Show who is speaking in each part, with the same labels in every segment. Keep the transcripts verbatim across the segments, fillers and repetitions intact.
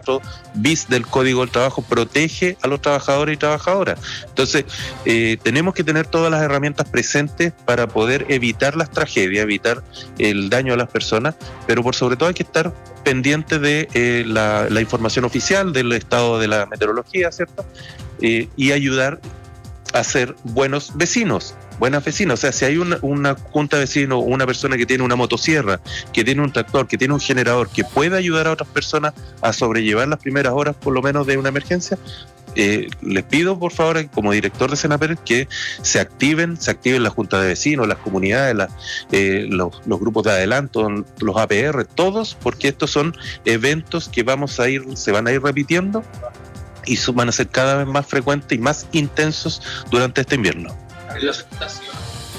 Speaker 1: cuatro bis del Código del Trabajo protege a los trabajadores y trabajadoras. Entonces, eh, tenemos que tener todas las herramientas presentes para poder evitar las tragedias, evitar el daño a las personas, pero por sobre todo hay que estar pendiente de eh, la, la información oficial del estado de la meteorología, ¿cierto? Eh, y ayudar a ser buenos vecinos, buenas vecinas. O sea, si hay una, una junta de vecinos, una persona que tiene una motosierra, que tiene un tractor, que tiene un generador, que puede ayudar a otras personas a sobrellevar las primeras horas, por lo menos, de una emergencia, eh, les pido, por favor, como director de Senaper, que se activen, se activen las juntas de vecinos, las comunidades, las, eh, los, los grupos de adelanto, los A P R, todos, porque estos son eventos que vamos a ir, se van a ir repitiendo y van a ser cada vez más frecuentes y más intensos durante este invierno.
Speaker 2: ¿Ha habido afectación?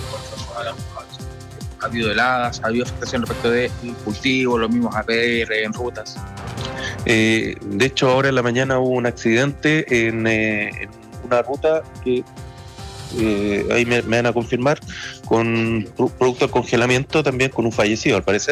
Speaker 2: ¿Ha habido heladas? ¿Ha habido afectación respecto del cultivo, los mismos A P R en rutas?
Speaker 1: Eh, de hecho, ahora en la mañana hubo un accidente en, eh, en una ruta que eh, ahí me, me van a confirmar, con producto de congelamiento, también con un fallecido al parecer.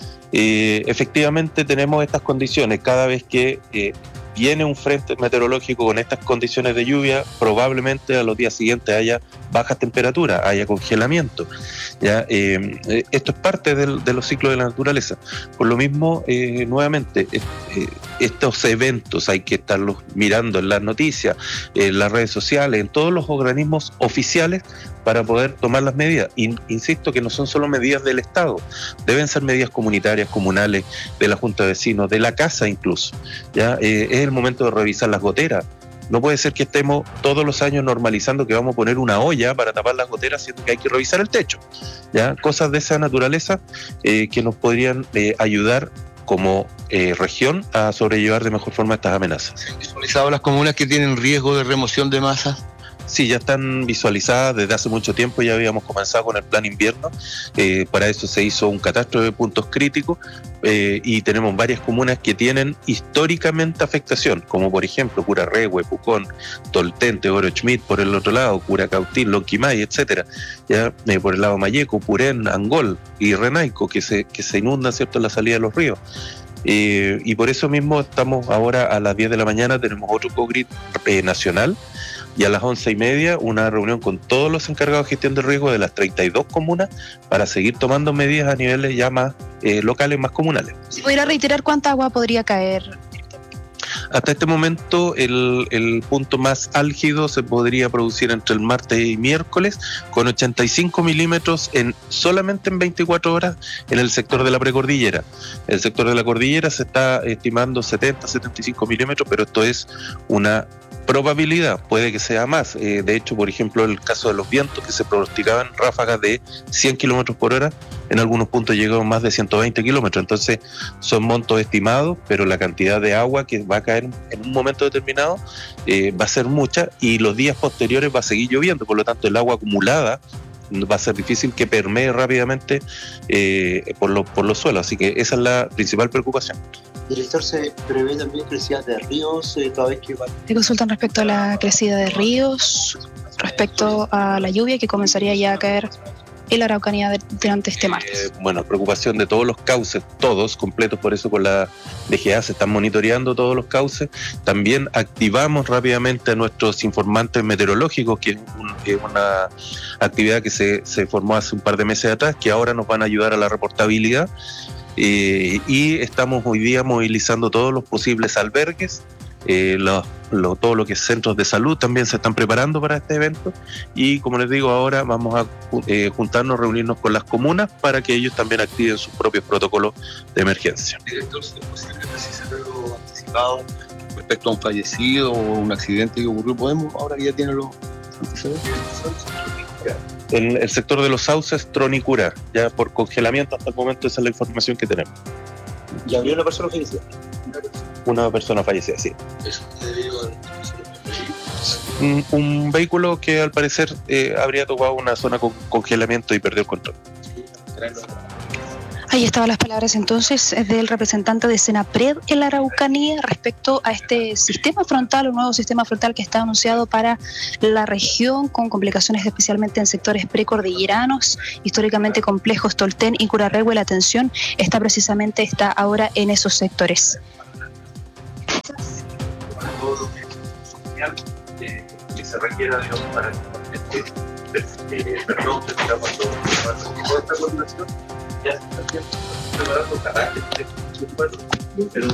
Speaker 1: Eh, efectivamente tenemos estas condiciones. Cada vez que eh, viene un frente meteorológico con estas condiciones de lluvia, probablemente a los días siguientes haya bajas temperaturas, haya congelamiento. ¿Ya? Eh, esto es parte del, de los ciclos de la naturaleza. Por lo mismo, eh, nuevamente, eh, estos eventos hay que estarlos mirando en las noticias, en las redes sociales, en todos los organismos oficiales para poder tomar las medidas. In, insisto que no son solo medidas del Estado, deben ser medidas comunitarias, comunales, de la Junta de Vecinos, de la casa incluso. ¿Ya? Eh, es el momento de revisar las goteras. No puede ser que estemos todos los años normalizando que vamos a poner una olla para tapar las goteras, siendo que hay que revisar el techo. ¿Ya? Cosas de esa naturaleza eh, que nos podrían eh, ayudar como eh, región a sobrellevar de mejor forma estas amenazas.
Speaker 3: ¿Se han visualizado las comunas que tienen riesgo de remoción de masas?
Speaker 1: Sí, ya están visualizadas desde hace mucho tiempo, ya habíamos comenzado con el plan invierno, eh, para eso se hizo un catastro de puntos críticos eh, y tenemos varias comunas que tienen históricamente afectación, como por ejemplo Curarrehue, Pucón, Toltente, Orochmit por el otro lado, Curacautín, Lonquimay, etcétera, ya eh, por el lado Mayeco, Purén, Angol y Renaico, que se, que se inundan, ¿cierto?, en la salida de los ríos. Eh, y por eso mismo estamos ahora a las diez de la mañana, tenemos otro COGRID eh, nacional, y a las once y media una reunión con todos los encargados de gestión de riesgo de las treinta y dos comunas para seguir tomando medidas a niveles ya más eh, locales, más comunales.
Speaker 4: ¿Se pudiera reiterar cuánta agua podría caer?
Speaker 1: Hasta este momento el, el punto más álgido se podría producir entre el martes y miércoles con ochenta y cinco milímetros en, solamente en veinticuatro horas en el sector de la precordillera. El sector de la cordillera se está estimando setenta, setenta y cinco milímetros, pero esto es una probabilidad, puede que sea más. Eh, de hecho, por ejemplo, el caso de los vientos que se pronosticaban ráfagas de cien kilómetros por hora, en algunos puntos llegaron más de ciento veinte kilómetros. Entonces, son montos estimados, pero la cantidad de agua que va a caer en un momento determinado eh, va a ser mucha y los días posteriores va a seguir lloviendo. Por lo tanto, el agua acumulada va a ser difícil que permee rápidamente eh, por, lo, por los suelos. Así que esa es la principal preocupación.
Speaker 5: Director, ¿se prevé también crecida de ríos eh, cada vez que va?
Speaker 4: ¿Te consultan respecto a la crecida de ríos, respecto a la lluvia que comenzaría ya a caer en la Araucanía durante este martes?
Speaker 1: Eh, bueno, preocupación de todos los cauces, todos completos, por eso con la D G A se están monitoreando todos los cauces. También activamos rápidamente a nuestros informantes meteorológicos, que es un, eh, una actividad que se, se formó hace un par de meses atrás, que ahora nos van a ayudar a la reportabilidad. Eh, y estamos hoy día movilizando todos los posibles albergues, eh, lo, lo, todo lo que es centros de salud también se están preparando para este evento y como les digo ahora vamos a eh, juntarnos, reunirnos con las comunas para que ellos también activen sus propios protocolos de emergencia.
Speaker 3: Director, si es posible precisarlo anticipado respecto a un fallecido o un accidente que ocurrió, ¿podemos ahora que ya tiene los antecedentes?
Speaker 1: El, el sector de los sauces, Tronicura, ya por congelamiento hasta el momento esa es la información que tenemos.
Speaker 5: ¿Y habría una persona fallecida?
Speaker 1: Una persona fallecida, sí.
Speaker 3: ¿Eso debido a
Speaker 1: un, un vehículo que al parecer eh, habría tocado una zona con congelamiento y perdió el control.
Speaker 4: Ahí estaban las palabras entonces del representante de Senapred en la Araucanía respecto a este sistema frontal, un nuevo sistema frontal que está anunciado para la región con complicaciones especialmente en sectores precordilleranos, históricamente complejos, Tolten y Curarrehue. La atención está precisamente está ahora en esos sectores.
Speaker 1: todo lo que es social eh, que se requiera, digamos, para que eh, perdón, que digamos, toda esta coordinación ya se está haciendo, preparando carácter de pero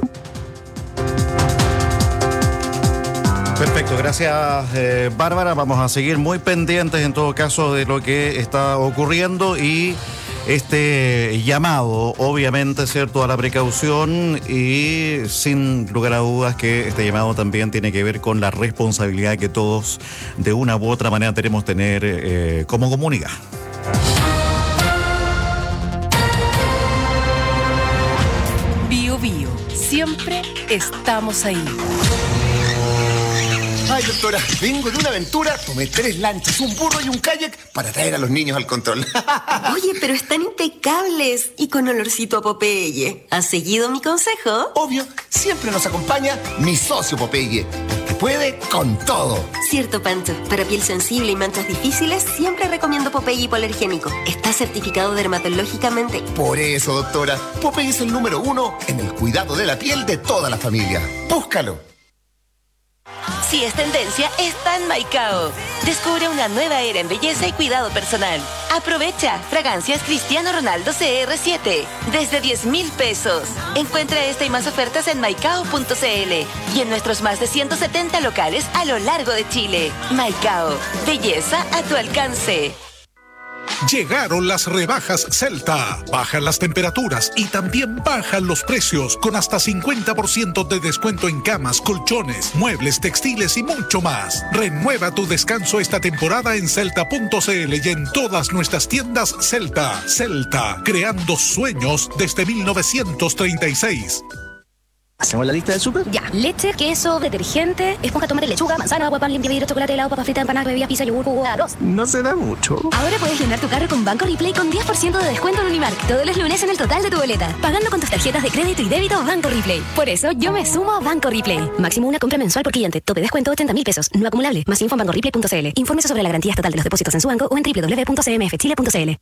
Speaker 6: perfecto, gracias eh, Bárbara. Vamos a seguir muy pendientes en todo caso de lo que está ocurriendo y este llamado, obviamente, ¿cierto?, a la precaución y sin lugar a dudas que este llamado también tiene que ver con la responsabilidad que todos de una u otra manera tenemos tener eh, como comunidad.
Speaker 7: Bio Bio, siempre estamos ahí.
Speaker 8: Ay, doctora, vengo de una aventura, tomé tres lanchas, un burro y un kayak para traer a los niños al control.
Speaker 9: Oye, pero están impecables y con olorcito a Popeye. ¿Has seguido mi consejo?
Speaker 8: Obvio, siempre nos acompaña mi socio Popeye, que puede con todo.
Speaker 9: Cierto, Pancho. Para piel sensible y manchas difíciles, siempre recomiendo Popeye hipoalergénico. Está certificado dermatológicamente.
Speaker 8: Por eso, doctora, Popeye es el número uno en el cuidado de la piel de toda la familia. Búscalo.
Speaker 7: Si es tendencia, está en Maicao. Descubre una nueva era en belleza y cuidado personal. Aprovecha fragancias Cristiano Ronaldo C R siete desde diez mil pesos. Encuentra esta y más ofertas en maicao punto c l y en nuestros más de ciento setenta locales a lo largo de Chile. Maicao, belleza a tu alcance.
Speaker 10: Llegaron las rebajas Celta. Bajan las temperaturas y también bajan los precios con hasta cincuenta por ciento de descuento en camas, colchones, muebles, textiles y mucho más. Renueva tu descanso esta temporada en celta punto c l y en todas nuestras tiendas Celta. Celta, creando sueños desde mil novecientos treinta y seis.
Speaker 11: ¿Hacemos la lista del súper?
Speaker 12: Ya. Leche, queso, detergente, esponja, tomate, lechuga, manzana, agua, pan, limpia vidrio, chocolate, helado, papa frita, empanadas, bebidas, pizza, yogur, jugo, arroz.
Speaker 11: No se da mucho.
Speaker 12: Ahora puedes llenar tu carro con Banco Replay con diez por ciento de descuento en Unimark todos los lunes en el total de tu boleta, pagando con tus tarjetas de crédito y débito Banco Replay. Por eso yo me sumo a Banco Replay. Máximo una compra mensual por cliente. Tope descuento ochenta mil pesos. No acumulable. Más info en banco replay punto c l. Infórmese sobre la garantía estatal de los depósitos en su banco o en doble u doble u doble u punto c m f chile punto c l.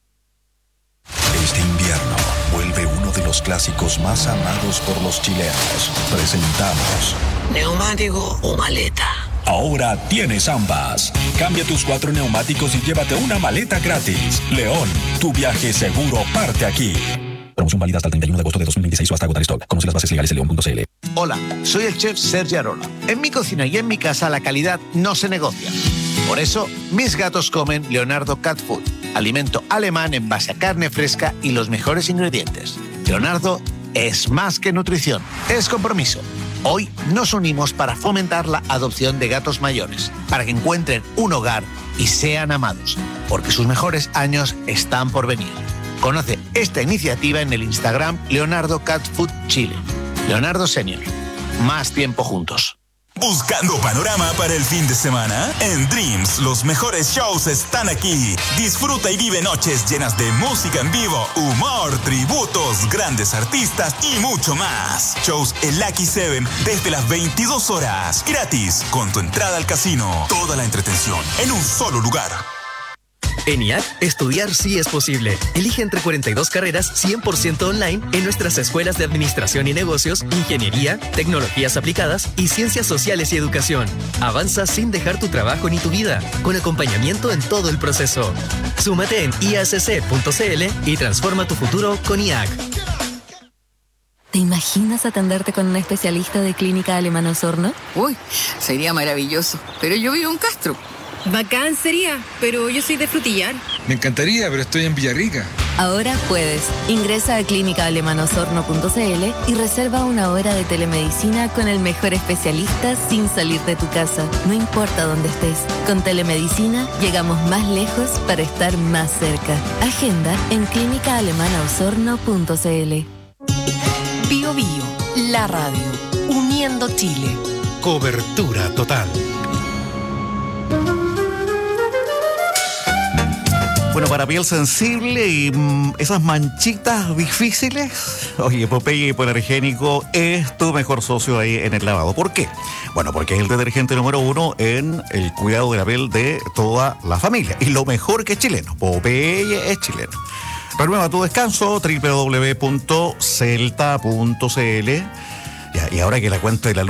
Speaker 13: Este invierno vuelve uno de los clásicos más amados por los chilenos. Presentamos
Speaker 14: ¿neumático o maleta?
Speaker 13: Ahora tienes ambas. Cambia tus cuatro neumáticos y llévate una maleta gratis. León, tu viaje seguro parte aquí. Promoción válida hasta el treinta y uno de agosto de dos mil veintiséis o hasta agotar stock. Conoce las bases legales en león punto c l.
Speaker 15: Hola, soy el chef Sergio Arola. En mi cocina y en mi casa la calidad no se negocia. Por eso, mis gatos comen Leonardo Cat Food, alimento alemán en base a carne fresca y los mejores ingredientes. Leonardo es más que nutrición, es compromiso. Hoy nos unimos para fomentar la adopción de gatos mayores, para que encuentren un hogar y sean amados, porque sus mejores años están por venir. Conoce esta iniciativa en el Instagram Leonardo Cat Food Chile. Leonardo Senior. Más tiempo juntos.
Speaker 16: ¿Buscando panorama para el fin de semana? En Dreams, los mejores shows están aquí. Disfruta y vive noches llenas de música en vivo, humor, tributos, grandes artistas y mucho más. Shows en Lucky Seven desde las veintidós horas. Gratis, con tu entrada al casino. Toda la entretención en un solo lugar.
Speaker 17: En I A C, estudiar sí es posible. Elige entre cuarenta y dos carreras cien por ciento online en nuestras escuelas de Administración y Negocios, Ingeniería, Tecnologías Aplicadas y Ciencias Sociales y Educación. Avanza sin dejar tu trabajo ni tu vida, con acompañamiento en todo el proceso. Súmate en i a c c punto c l y transforma tu futuro con I A C.
Speaker 18: ¿Te imaginas atenderte con un especialista de Clínica Alemana Osorno?
Speaker 19: Uy, sería maravilloso, pero yo vivo en Castro.
Speaker 20: Bacán sería, pero yo soy de Frutillar.
Speaker 21: Me encantaría, pero estoy en Villarrica.
Speaker 18: Ahora puedes. Ingresa a clínica alemana osorno punto c l y reserva una hora de telemedicina con el mejor especialista sin salir de tu casa. No importa dónde estés. Con telemedicina llegamos más lejos para estar más cerca. Agenda en clínica alemana osorno punto c l.
Speaker 7: Bio Bio, la radio, uniendo Chile.
Speaker 10: Cobertura total.
Speaker 6: Bueno, para piel sensible y mmm, esas manchitas difíciles, oye, Popeye hipoalergénico es tu mejor socio ahí en el lavado. ¿Por qué? Bueno, porque es el detergente número uno en el cuidado de la piel de toda la familia. Y lo mejor que es chileno, Popeye es chileno. Renueva tu descanso, doble u doble u doble u punto celta punto c l. Ya, y ahora que la cuenta de la luz